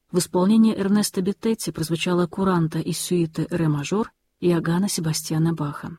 В исполнении Эрнесто Беттетти прозвучала куранта из сюиты «Ре мажор» Иоганна Себастьяна Баха.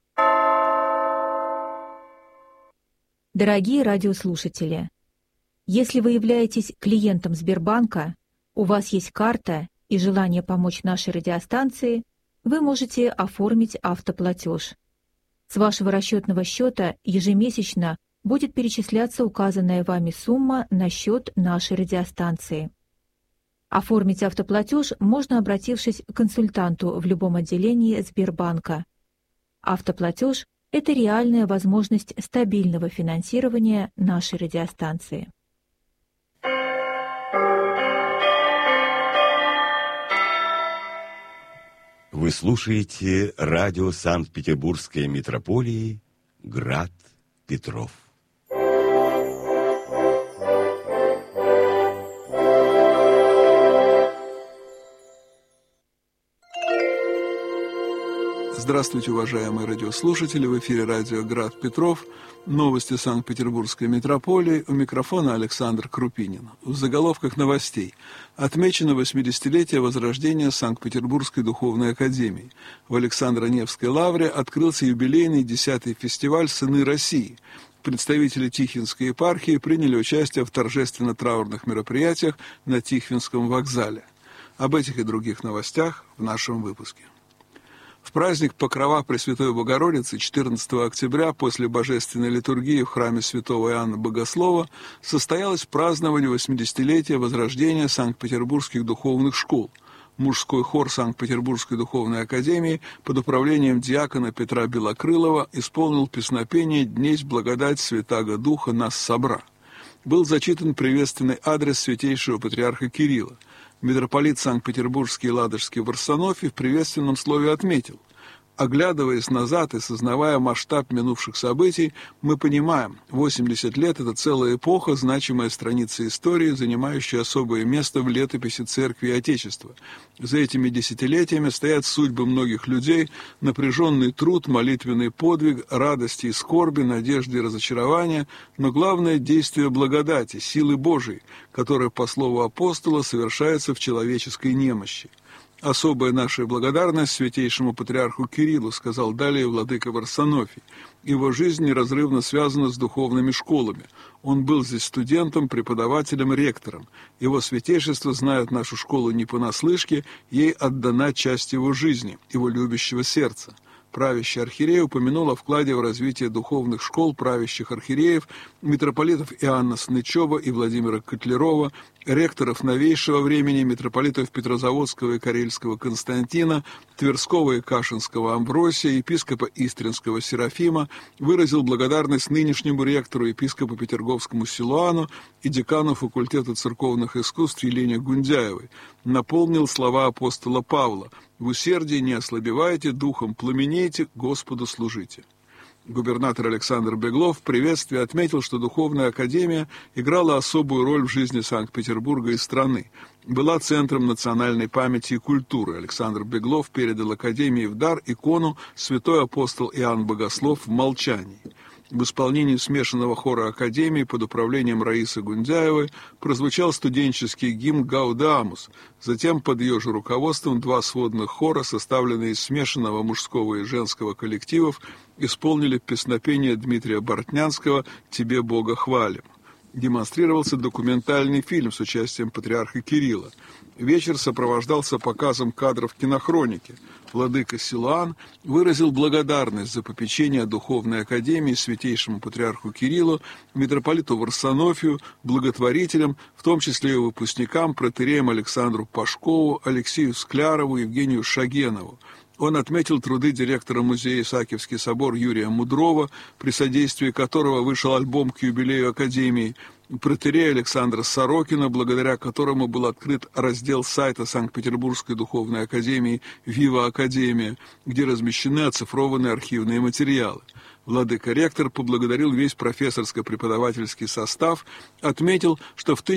Дорогие радиослушатели, если вы являетесь клиентом Сбербанка, у вас есть карта и желание помочь нашей радиостанции, вы можете оформить автоплатеж. С вашего расчетного счета ежемесячно будет перечисляться указанная вами сумма на счет нашей радиостанции. Оформить автоплатеж можно, обратившись к консультанту в любом отделении Сбербанка. Автоплатеж – это реальная возможность стабильного финансирования нашей радиостанции. Вы слушаете радио Санкт-Петербургской метрополии «Град Петров». Здравствуйте, уважаемые радиослушатели! В эфире радио «Град Петров». Новости Санкт-Петербургской метрополии. У микрофона Александр Крупинин. В заголовках новостей. Отмечено 80-летие возрождения Санкт-Петербургской духовной академии. В Александро-Невской лавре открылся юбилейный 10-й фестиваль «Сыны России». Представители Тихвинской епархии приняли участие в торжественно-траурных мероприятиях на Тихвинском вокзале. Об этих и других новостях в нашем выпуске. В праздник Покрова Пресвятой Богородицы 14 октября после божественной литургии в храме святого Иоанна Богослова состоялось празднование 80-летия возрождения Санкт-Петербургских духовных школ. Мужской хор Санкт-Петербургской духовной академии под управлением диакона Петра Белокрылова исполнил песнопение «Днесь благодать Святаго Духа нас собра». Был зачитан приветственный адрес святейшего патриарха Кирилла. Митрополит Санкт-Петербургский и Ладожский Варсонофий в приветственном слове отметил: оглядываясь назад и сознавая масштаб минувших событий, мы понимаем, 80 лет – это целая эпоха, значимая страница истории, занимающая особое место в летописи Церкви и Отечества. За этими десятилетиями стоят судьбы многих людей, напряженный труд, молитвенный подвиг, радости и скорби, надежды и разочарования, но главное – действие благодати, силы Божией, которая, по слову апостола, совершается в человеческой немощи. «Особая наша благодарность святейшему патриарху Кириллу», сказал далее владыка Варсонофий. Его жизнь неразрывно связана с духовными школами. Он был здесь студентом, преподавателем, ректором. Его святейшество знает нашу школу не понаслышке, ей отдана часть его жизни, его любящего сердца. Правящий архиерей упомянул о вкладе в развитие духовных школ правящих архиереев, митрополитов Иоанна Снычева и Владимира Котлярова, ректоров новейшего времени, митрополитов Петрозаводского и Карельского Константина, Тверского и Кашинского Амвросия, епископа Истринского Серафима, выразил благодарность нынешнему ректору, епископу Петерговскому Силуану и декану факультета церковных искусств Елене Гундяевой, наполнил слова апостола Павла: «В усердии не ослабевайте, духом пламенейте, Господу служите». Губернатор Александр Беглов в приветствии отметил, что Духовная академия играла особую роль в жизни Санкт-Петербурга и страны. Была центром национальной памяти и культуры. Александр Беглов передал академии в дар икону «Святой апостол Иоанн Богослов в молчании». В исполнении смешанного хора Академии под управлением Раисы Гундяевой прозвучал студенческий гимн «Гаудамус». Затем под ее же руководством два сводных хора, составленные из смешанного мужского и женского коллективов, исполнили песнопение Дмитрия Бортнянского «Тебе, Бога, хвалим». Демонстрировался документальный фильм с участием патриарха Кирилла. Вечер сопровождался показом кадров кинохроники. Владыка Силуан выразил благодарность за попечение Духовной академии святейшему патриарху Кириллу, митрополиту Варсонофию, благотворителям, в том числе и выпускникам, протоиереям Александру Пашкову, Алексею Склярову, Евгению Шагенову. Он отметил труды директора музея Исаакиевский собор Юрия Мудрова, при содействии которого вышел альбом к юбилею Академии, протоиерея Александра Сорокина, благодаря которому был открыт раздел сайта Санкт-Петербургской духовной академии «Вива Академия», где размещены оцифрованные архивные материалы. Владыка-ректор поблагодарил весь профессорско-преподавательский состав, отметил, что в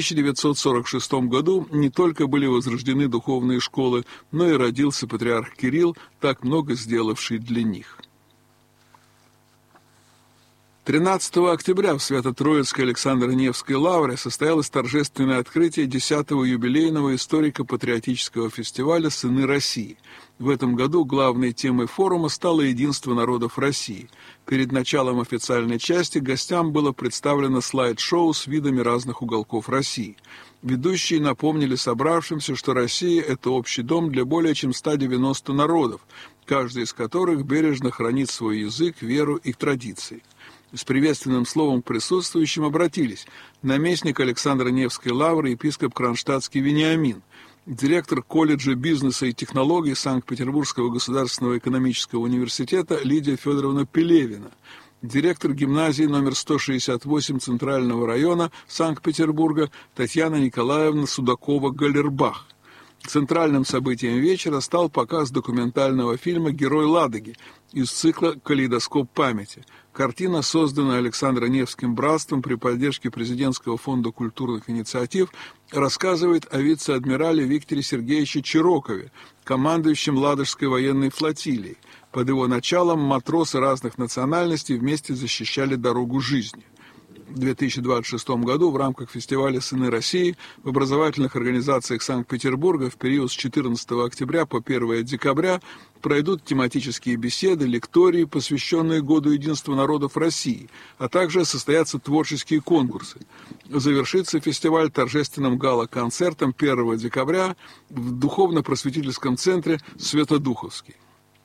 1946 году не только были возрождены духовные школы, но и родился патриарх Кирилл, так много сделавший для них. 13 октября в Свято-Троицкой Александро-Невской лавре состоялось торжественное открытие 10-го юбилейного историко-патриотического фестиваля «Сыны России». В этом году главной темой форума стало единство народов России. Перед началом официальной части гостям было представлено слайд-шоу с видами разных уголков России. Ведущие напомнили собравшимся, что Россия – это общий дом для более чем 190 народов, каждый из которых бережно хранит свой язык, веру и традиции. С приветственным словом к присутствующим обратились наместник Александро-Невской лавры епископ Кронштадтский Вениамин, директор колледжа бизнеса и технологий Санкт-Петербургского государственного экономического университета Лидия Федоровна Пелевина, директор гимназии номер 168 Центрального района Санкт-Петербурга Татьяна Николаевна Судакова-Галербах. Центральным событием вечера стал показ документального фильма «Герой Ладоги» из цикла «Калейдоскоп памяти». Картина, созданная Александро-Невским братством при поддержке Президентского фонда культурных инициатив, рассказывает о вице-адмирале Викторе Сергеевиче Чирокове, командующем Ладожской военной флотилией. Под его началом матросы разных национальностей вместе защищали дорогу жизни. В 2026 году в рамках фестиваля «Сыны России» в образовательных организациях Санкт-Петербурга в период с 14 октября по 1 декабря пройдут тематические беседы, лектории, посвященные Году единства народов России, а также состоятся творческие конкурсы. Завершится фестиваль торжественным гала-концертом 1 декабря в духовно-просветительском центре «Святодуховский».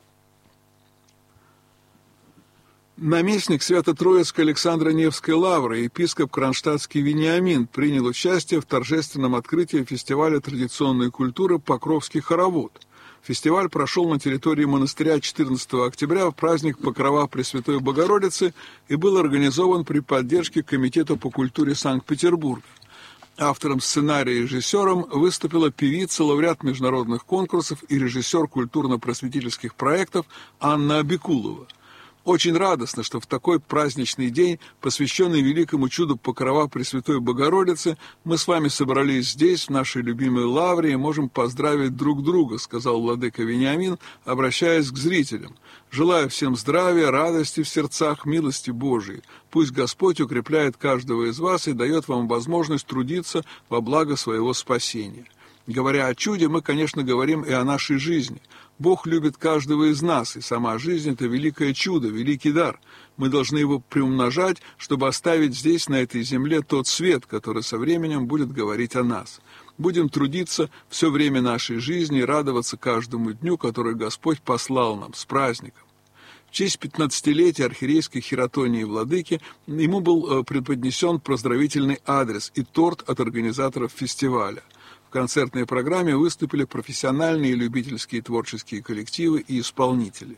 Наместник Свято-Троицкой Александро-Невской лавры, епископ Кронштадтский Вениамин, принял участие в торжественном открытии фестиваля традиционной культуры «Покровский хоровод». Фестиваль прошел на территории монастыря 14 октября в праздник Покрова Пресвятой Богородицы и был организован при поддержке Комитета по культуре Санкт-Петербурга. Автором сценария и режиссером выступила певица, лауреат международных конкурсов и режиссер культурно-просветительских проектов Анна Абикулова. Очень радостно, что в такой праздничный день, посвященный великому чуду Покрова Пресвятой Богородицы, мы с вами собрались здесь, в нашей любимой лавре, и можем поздравить друг друга, сказал владыка Вениамин, обращаясь к зрителям. Желаю всем здравия, радости в сердцах, милости Божией. Пусть Господь укрепляет каждого из вас и дает вам возможность трудиться во благо своего спасения. Говоря о чуде, мы, конечно, говорим и о нашей жизни. Бог любит каждого из нас, и сама жизнь – это великое чудо, великий дар. Мы должны его приумножать, чтобы оставить здесь, на этой земле, тот свет, который со временем будет говорить о нас. Будем трудиться все время нашей жизни и радоваться каждому дню, который Господь послал нам, с праздником. В честь 15-летия архиерейской хиратонии владыки ему был преподнесен поздравительный адрес и торт от организаторов фестиваля. В концертной программе выступили профессиональные и любительские творческие коллективы и исполнители.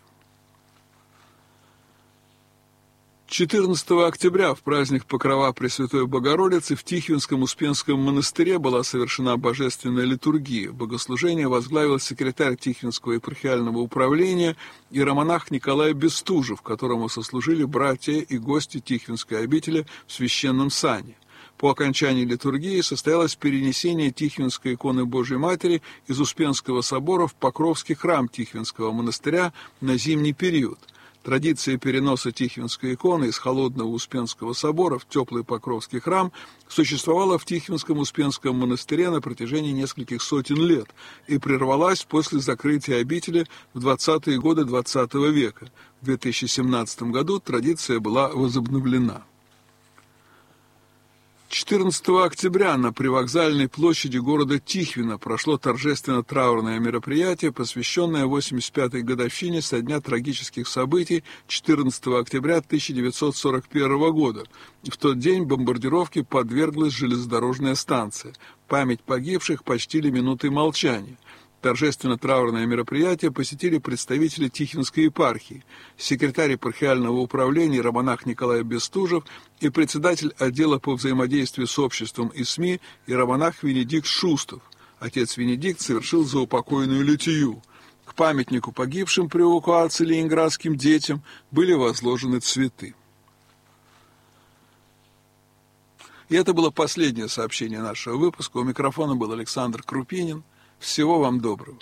14 октября в праздник Покрова Пресвятой Богородицы в Тихвинском Успенском монастыре была совершена божественная литургия. Богослужение возглавил секретарь Тихвинского епархиального управления иеромонах Николай Бестужев, которому сослужили братья и гости Тихвинской обители в священном сане. По окончании литургии состоялось перенесение Тихвинской иконы Божией Матери из Успенского собора в Покровский храм Тихвинского монастыря на зимний период. Традиция переноса Тихвинской иконы из холодного Успенского собора в теплый Покровский храм существовала в Тихвинском Успенском монастыре на протяжении нескольких сотен лет и прервалась после закрытия обители в 20-е годы XX века. В 2017 году традиция была возобновлена. 14 октября на привокзальной площади города Тихвина прошло торжественно-траурное мероприятие, посвященное 85-й годовщине со дня трагических событий 14 октября 1941 года. В тот день бомбардировке подверглась железнодорожная станция. Память погибших почтили минутой молчания. Торжественно-траурное мероприятие посетили представители Тихвинской епархии, секретарь епархиального управления иеромонах Николай Бестужев и председатель отдела по взаимодействию с обществом и СМИ иеромонах Венедикт Шустов. Отец Венедикт совершил заупокойную литию. К памятнику погибшим при эвакуации ленинградским детям были возложены цветы. И это было последнее сообщение нашего выпуска. У микрофона был Александр Крупинин. Всего вам доброго.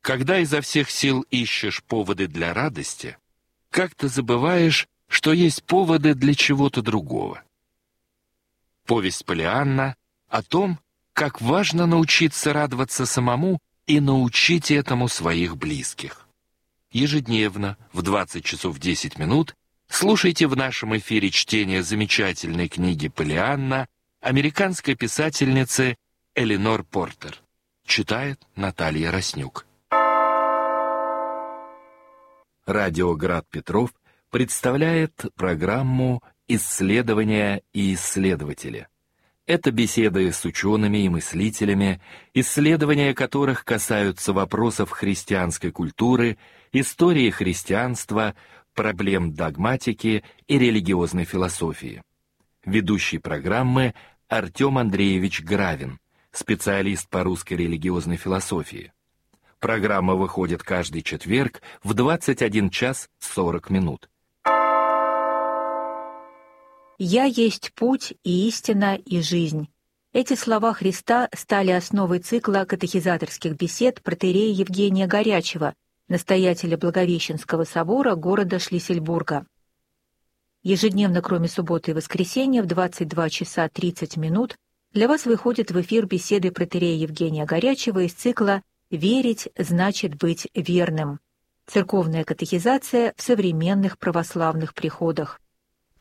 Когда изо всех сил ищешь поводы для радости, как-то забываешь, что есть поводы для чего-то другого. Повесть Полианна о том, как важно научиться радоваться самому и научить этому своих близких. Ежедневно в 20 часов 10 минут слушайте в нашем эфире чтение замечательной книги Полианна американской писательницы Эленор Портер. Читает Наталья Роснюк. Радио Град Петров представляет программу «Исследования и исследователи». Это беседы с учеными и мыслителями, исследования которых касаются вопросов христианской культуры, истории христианства, проблем догматики и религиозной философии. Ведущий программы Артем Андреевич Гравин, специалист по русской религиозной философии. Программа выходит каждый четверг в 21 час 40 минут. «Я есть путь и истина и жизнь». Эти слова Христа стали основой цикла катехизаторских бесед протоиерея Евгения Горячева, настоятеля Благовещенского собора города Шлиссельбурга. Ежедневно, кроме субботы и воскресенья, в 22 часа 30 минут для вас выходят в эфир беседы протоиерея Евгения Горячева из цикла «Верить значит быть верным». Церковная катехизация в современных православных приходах.